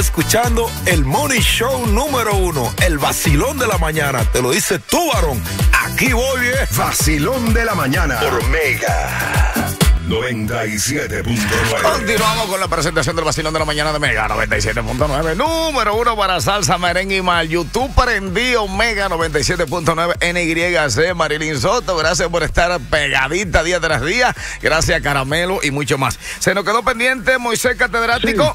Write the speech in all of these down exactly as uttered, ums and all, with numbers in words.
escuchando el Morning Show número uno, el vacilón de la mañana. Te lo dice tú, varón. Aquí voy, eh. Vacilón de la mañana. Por Mega noventa y siete punto nueve. Continuamos con la presentación del vacilón de la mañana de Mega noventa y siete punto nueve. Número uno para salsa, merengue y mal. YouTube prendido Mega noventa y siete punto nueve. N Y C. Marilyn Soto, gracias por estar pegadita día tras día. Gracias, Caramelo y mucho más. Se nos quedó pendiente Moisés Catedrático.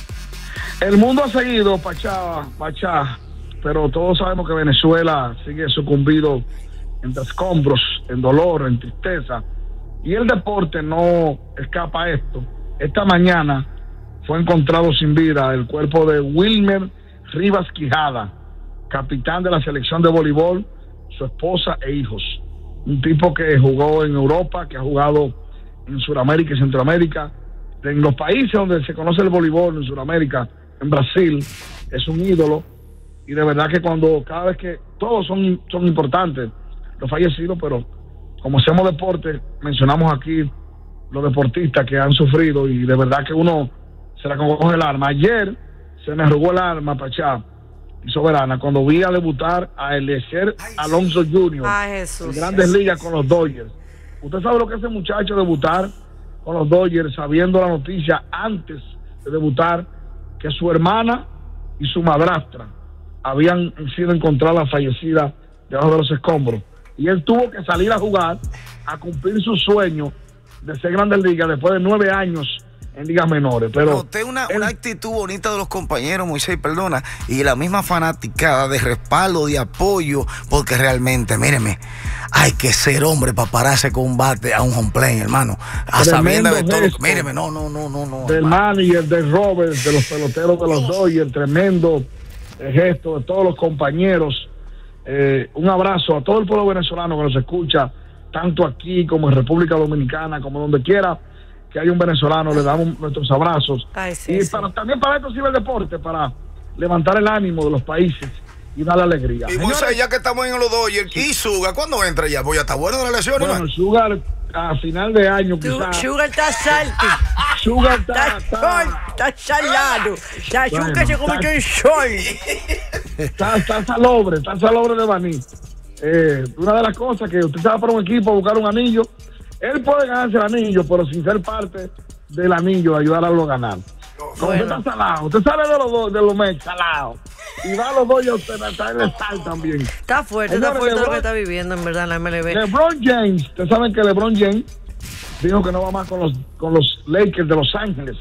Sí. El mundo ha seguido, Pachá, Pachá, pero todos sabemos que Venezuela sigue sucumbido en escombros, en dolor, en tristeza. Y el deporte no escapa a esto. Esta mañana fue encontrado sin vida el cuerpo de Wilmer Rivas Quijada, capitán de la selección de voleibol, su esposa e hijos. Un tipo que jugó en Europa, que ha jugado en Sudamérica y Centroamérica. En los países donde se conoce el voleibol, en Sudamérica, en Brasil, es un ídolo. Y de verdad que cuando, cada vez que, todos son, son importantes, los fallecidos, pero como hacemos deporte, mencionamos aquí los deportistas que han sufrido y de verdad que uno se la coge el alma. Ayer se me arrugó el alma, Pachá y Soberana, cuando vi a debutar a Eliezer Alonso junior Ay, Jesús, en Grandes Jesús. Ligas con los Dodgers. ¿Usted sabe lo que es ese muchacho debutar con los Dodgers, sabiendo la noticia antes de debutar que su hermana y su madrastra habían sido encontradas fallecidas debajo de los escombros? Y él tuvo que salir a jugar, a cumplir su sueño de ser Grandes Ligas después de nueve años en ligas menores. Pero noté una, una actitud bonita de los compañeros, Moisés, perdona, y la misma fanaticada de respaldo, de apoyo, porque realmente, míreme, hay que ser hombre para pararse con un bate a un home play, hermano. A sabienda de todo. Míreme, no, no, no, no, no. Del manager, del Robert, de los peloteros de los Dodgers, tremendo gesto de todos los compañeros. Eh, un abrazo a todo el pueblo venezolano que nos escucha, tanto aquí como en República Dominicana, como donde quiera que haya un venezolano, le damos nuestros abrazos. Ay, sí, y sí. para, también para esto sirve el deporte, para levantar el ánimo de los países y darle alegría. Y Señores, Moisés, ya que estamos en los Dodgers, sí. ¿Y Suga cuándo entra ya? Voy a estar bueno de la lesión, bueno, ¿no? Sugar a final de año Tú, quizás. Sugar está salty. Sugar está, Está está, sol, está salado. Está Bueno, Sugar se convirtió en sol. está, está salobre, está salobre de Baní. Eh, una de las cosas que usted sabe para un equipo buscar un anillo, él puede ganarse el anillo, pero sin ser parte del anillo, de ayudarlo a ganar. Como Bueno. usted está salado, usted sabe de los dos, de los Mets, salado. Y va a los dos y a usted está en el sal también. Está fuerte, está Señores, fuerte lo LeBron- que está viviendo, en verdad, en la M L B. LeBron James, ustedes saben que LeBron James dijo que no va más con los, con los Lakers de Los Ángeles.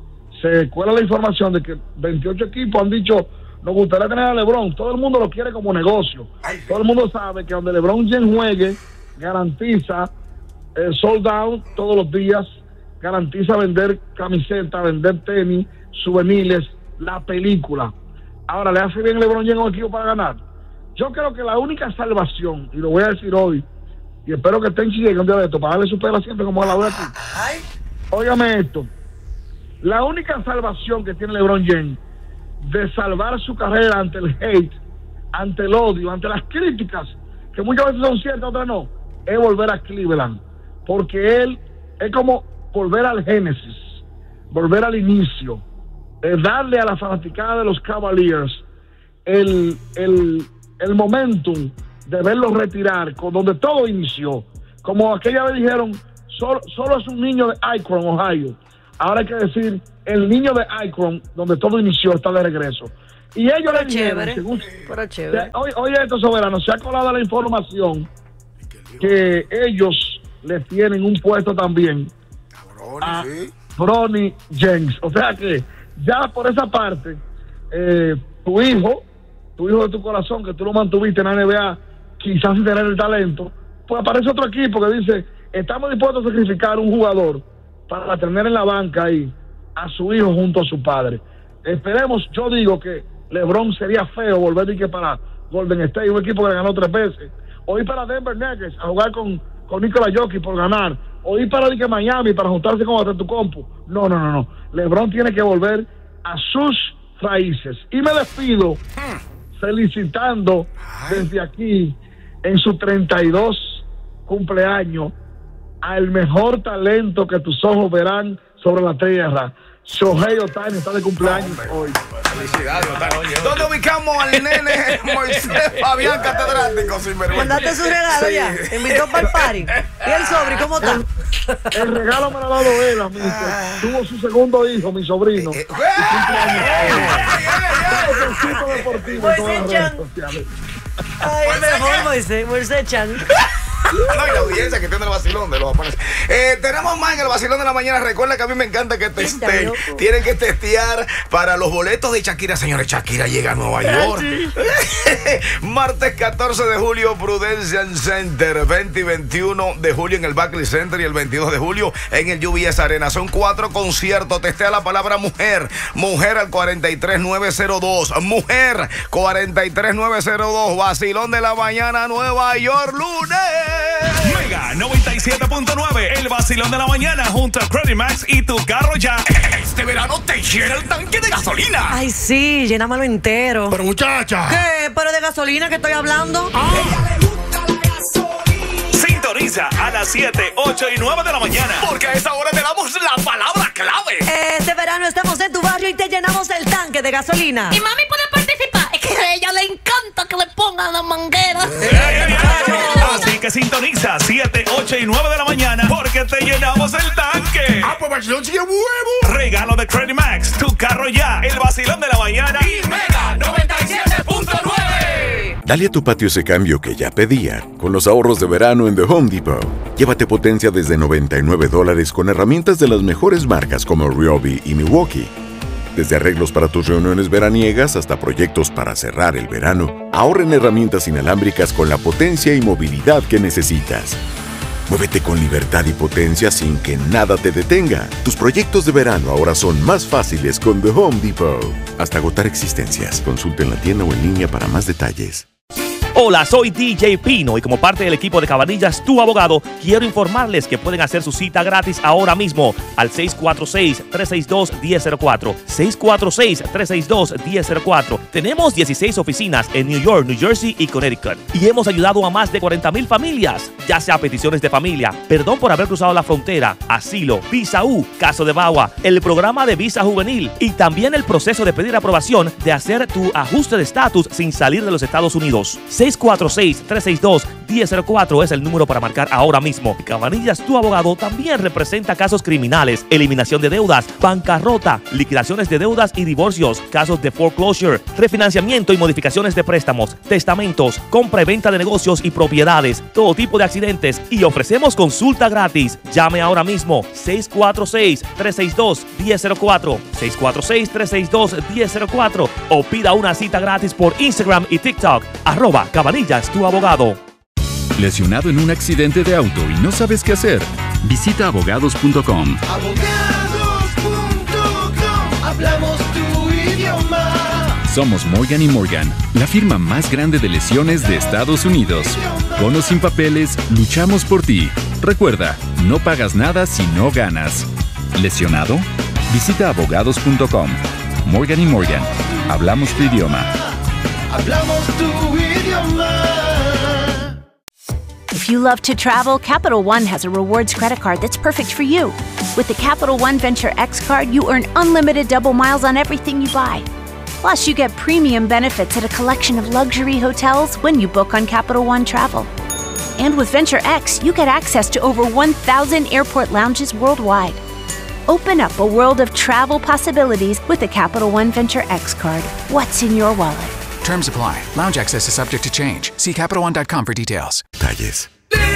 Se cuela la información de que veintiocho equipos han dicho, nos gustaría tener a LeBron. Todo el mundo lo quiere como negocio. Todo el mundo sabe que donde LeBron James juegue, garantiza el sold out todos los días, garantiza vender camisetas, vender tenis, souvenirs, la película. Ahora, ¿le hace bien LeBron James a un equipo para ganar? Yo creo que la única salvación, y lo voy a decir hoy, y espero que Tenchi llegue un día de esto, para darle su pela siempre como la voy aquí. Óigame esto. La única salvación que tiene LeBron James de salvar su carrera ante el hate, ante el odio, ante las críticas, que muchas veces son ciertas, otras no, es volver a Cleveland. Porque él es como volver al Génesis, volver al inicio, es darle a la fanaticada de los Cavaliers el, el, el momentum de verlos retirar, con donde todo inició. Como aquella vez dijeron, solo, solo es un niño de Akron, Ohio. Ahora hay que decir, el niño de Akron, donde todo inició, está de regreso. Y ellos Pero le dijeron, chévere, según, pero chévere. Oye, oye esto, Soberano, se ha colado la información que ellos le tienen un puesto también a Bronny James. O sea que ya por esa parte, eh, tu hijo, tu hijo de tu corazón, que tú lo mantuviste en la N B A, quizás sin tener el talento, pues aparece otro equipo que dice, estamos dispuestos a sacrificar un jugador para tener en la banca ahí a su hijo junto a su padre. Esperemos, yo digo que LeBron sería feo volver de que para Golden State, un equipo que le ganó tres veces, o ir para Denver Nuggets a jugar con, con Nikola Jokic por ganar, o ir para de que Miami para juntarse con Antetokounmpo. No, no, no, no. LeBron tiene que volver a sus raíces. Y me despido felicitando desde aquí en su treinta y dos cumpleaños al mejor talento que tus ojos verán sobre la tierra. Shohei Ohtani está de cumpleaños hoy. Felicidades, Otani. ¿Dónde ubicamos al nene Moisés Fabián, catedrático, sin vergüenza? ¿Mandaste su regalo Sí. ya? ¿Te invitó para el party? ¿Y el sobri cómo está? El regalo me lo ha dado él a mí. que Tuvo su segundo hijo, mi sobrino. Eh, Y cumpleaños hoy. Es el sitio deportivo en todas las redes sociales. Ay, el mejor Moisés, Moisés Chan. No, y la audiencia que tiene el vacilón de los japoneses. Eh, tenemos más en el vacilón de la mañana. Recuerda que a mí me encanta que testen. Tienen que testear para los boletos de Shakira. Señores, Shakira llega a Nueva York. Martes catorce de julio, Prudential Center. veinte y veintiuno de julio en el Barclays Center y el veintidós de julio en el U B S Arena. Son cuatro conciertos. Testea la palabra mujer. Mujer al cuarenta y tres nueve cero dos. Mujer cuarenta y tres nueve cero dos. Vacilón de la mañana, Nueva York, lunes. Mega noventa y siete punto nueve, el vacilón de la mañana junto a Credit Max y tu carro ya. Este verano te llena el tanque de gasolina. Ay, sí, llénamelo entero. Pero muchacha. ¿Qué? ¿Pero de gasolina que estoy hablando? Sintoniza a las siete, ocho y nueve de la mañana. Porque a esa hora te damos la palabra clave. Este verano estamos en tu barrio y te llenamos el tanque de gasolina. Y mami puede participar. Es que a ella le encanta que le pongan la manguera. Así que sintoniza siete, ocho y nueve de la mañana porque te llenamos el tanque. Ah, pues vacilón sigue huevo. Regalo de Credit Max, tu carro ya, el vacilón de la mañana y Mega noventa y siete punto nueve. Dale a tu patio ese cambio que ya pedía con los ahorros de verano en The Home Depot. Llévate potencia desde noventa y nueve dólares con herramientas de las mejores marcas como Ryobi y Milwaukee. Desde arreglos para tus reuniones veraniegas hasta proyectos para cerrar el verano, ahorra en herramientas inalámbricas con la potencia y movilidad que necesitas. Muévete con libertad y potencia sin que nada te detenga. Tus proyectos de verano ahora son más fáciles con The Home Depot. Hasta agotar existencias. Consulta en la tienda o en línea para más detalles. Hola, soy D J Pino y como parte del equipo de Cabanillas, tu abogado, quiero informarles que pueden hacer su cita gratis ahora mismo al seis cuatro seis, tres seis dos, uno cero cero cuatro. seis cuatro seis, tres seis dos, uno cero cero cuatro. Tenemos dieciséis oficinas en New York, New Jersey y Connecticut y hemos ayudado a más de cuarenta mil familias, ya sea peticiones de familia, perdón por haber cruzado la frontera, asilo, visa U, caso de B A W A, el programa de visa juvenil y también el proceso de pedir aprobación de hacer tu ajuste de estatus sin salir de los Estados Unidos. seis cuatro seis, tres seis dos, uno cero cero cuatro es el número para marcar ahora mismo. Cabanillas, tu abogado, también representa casos criminales, eliminación de deudas, bancarrota, liquidaciones de deudas y divorcios, casos de foreclosure, refinanciamiento y modificaciones de préstamos, testamentos, compra y venta de negocios y propiedades, todo tipo de accidentes y ofrecemos consulta gratis. Llame ahora mismo seis cuatro seis, tres seis dos, uno cero cero cuatro, seis cuatro seis, tres seis dos, uno cero cero cuatro o pida una cita gratis por Instagram y TikTok, arroba Cabanillas, tu abogado. ¿Lesionado en un accidente de auto y no sabes qué hacer? Visita abogados punto com. abogados punto com. Hablamos tu idioma. Somos Morgan y Morgan, la firma más grande de lesiones de Estados Unidos. Con o sin papeles, luchamos por ti. Recuerda, no pagas nada si no ganas. ¿Lesionado? Visita abogados punto com. Morgan y Morgan, hablamos tu idioma. Hablamos tu idioma. If you love to travel, Capital One has a rewards credit card that's perfect for you. With the Capital One Venture X card, you earn unlimited double miles on everything you buy. Plus, you get premium benefits at a collection of luxury hotels when you book on Capital One Travel. And with Venture X, you get access to over one thousand airport lounges worldwide. Open up a world of travel possibilities with the Capital One Venture X card. What's in your wallet? Terms apply. Lounge access is subject to change. See Capital One dot com for details. Detalles.